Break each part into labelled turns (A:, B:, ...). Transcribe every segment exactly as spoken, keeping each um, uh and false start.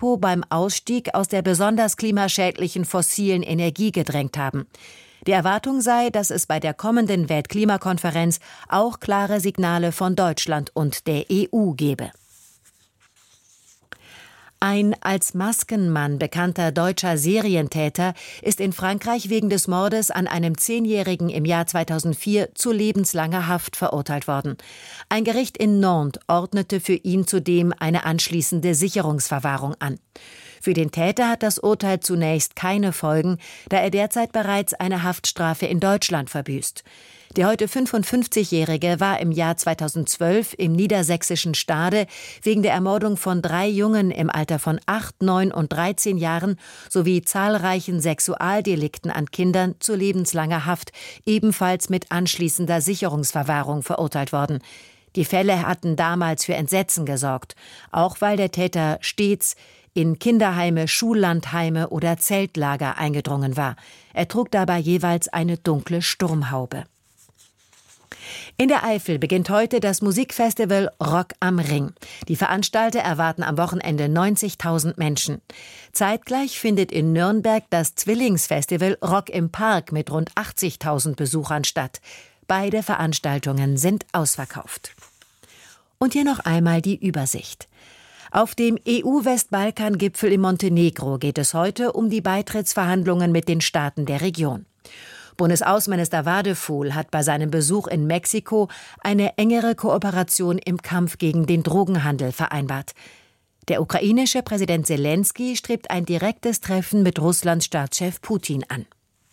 A: Mexiko beim Ausstieg aus der besonders klimaschädlichen fossilen Energie gedrängt haben. Die Erwartung sei, dass es bei der kommenden Weltklimakonferenz auch klare Signale von Deutschland und der E U gebe. Ein als Maskenmann bekannter deutscher Serientäter ist in Frankreich wegen des Mordes an einem Zehnjährigen im Jahr zweitausendvier zu lebenslanger Haft verurteilt worden. Ein Gericht in Nantes ordnete für ihn zudem eine anschließende Sicherungsverwahrung an. Für den Täter hat das Urteil zunächst keine Folgen, da er derzeit bereits eine Haftstrafe in Deutschland verbüßt. Der heute fünfundfünfzigjährige war im Jahr zweitausendzwölf im niedersächsischen Stade wegen der Ermordung von drei Jungen im Alter von acht, neun und dreizehn Jahren sowie zahlreichen Sexualdelikten an Kindern zu lebenslanger Haft, ebenfalls mit anschließender Sicherungsverwahrung verurteilt worden. Die Fälle hatten damals für Entsetzen gesorgt, auch weil der Täter stets in Kinderheime, Schullandheime oder Zeltlager eingedrungen war. Er trug dabei jeweils eine dunkle Sturmhaube. In der Eifel beginnt heute das Musikfestival Rock am Ring. Die Veranstalter erwarten am Wochenende neunzigtausend Menschen. Zeitgleich findet in Nürnberg das Zwillingsfestival Rock im Park mit rund achtzigtausend Besuchern statt. Beide Veranstaltungen sind ausverkauft. Und hier noch einmal die Übersicht. Auf dem E U-Westbalkan-Gipfel in Montenegro geht es heute um die Beitrittsverhandlungen mit den Staaten der Region. Bundesaußenminister Wadefuhl hat bei seinem Besuch in Mexiko eine engere Kooperation im Kampf gegen den Drogenhandel vereinbart. Der ukrainische Präsident Selenskyj strebt ein direktes Treffen mit Russlands Staatschef Putin an.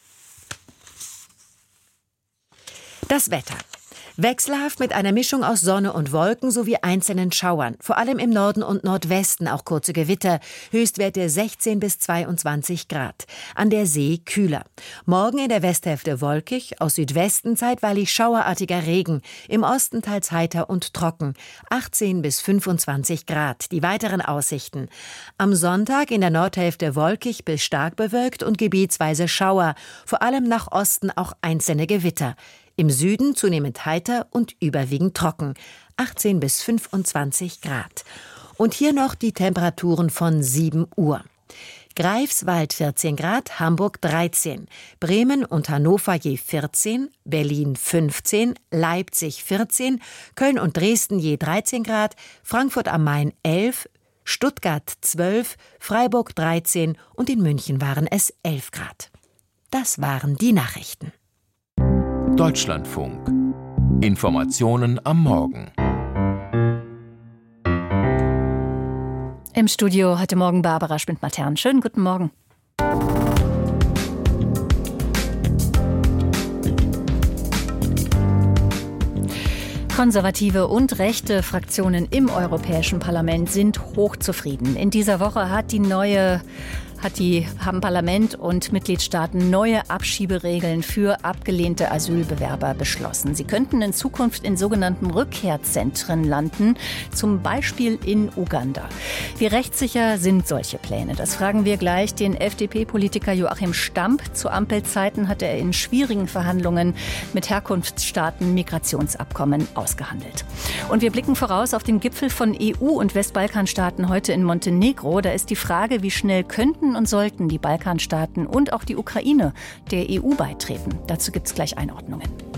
A: Das Wetter. Wechselhaft mit einer Mischung aus Sonne und Wolken sowie einzelnen Schauern. Vor allem im Norden und Nordwesten auch kurze Gewitter. Höchstwerte sechzehn bis zweiundzwanzig Grad. An der See kühler. Morgen in der Westhälfte wolkig, aus Südwesten zeitweilig schauerartiger Regen. Im Osten teils heiter und trocken. achtzehn bis fünfundzwanzig Grad. Die weiteren Aussichten. Am Sonntag in der Nordhälfte wolkig bis stark bewölkt und gebietsweise Schauer. Vor allem nach Osten auch einzelne Gewitter. Im Süden zunehmend heiter und überwiegend trocken, achtzehn bis fünfundzwanzig Grad. Und hier noch die Temperaturen von sieben Uhr. Greifswald vierzehn Grad, Hamburg dreizehn, Bremen und Hannover je vierzehn, Berlin fünfzehn, Leipzig vierzehn, Köln und Dresden je dreizehn Grad, Frankfurt am Main elf, Stuttgart zwölf, Freiburg dreizehn und in München waren es elf Grad. Das waren die Nachrichten.
B: Deutschlandfunk. Informationen am Morgen.
C: Im Studio heute Morgen Barbara Schmidt-Matern. Schönen guten Morgen. Konservative und rechte Fraktionen im Europäischen Parlament sind hochzufrieden. In dieser Woche hat die neue Hat die, haben Parlament und Mitgliedstaaten neue Abschieberegeln für abgelehnte Asylbewerber beschlossen. Sie könnten in Zukunft in sogenannten Rückkehrzentren landen, zum Beispiel in Uganda. Wie rechtssicher sind solche Pläne? Das fragen wir gleich den F D P-Politiker Joachim Stamp. Zu Ampelzeiten hatte er in schwierigen Verhandlungen mit Herkunftsstaaten Migrationsabkommen ausgehandelt. Und wir blicken voraus auf den Gipfel von E U- und Westbalkanstaaten heute in Montenegro. Da ist die Frage, wie schnell könnten und sollten die Balkanstaaten und auch die Ukraine der E U beitreten. Dazu gibt es gleich Einordnungen.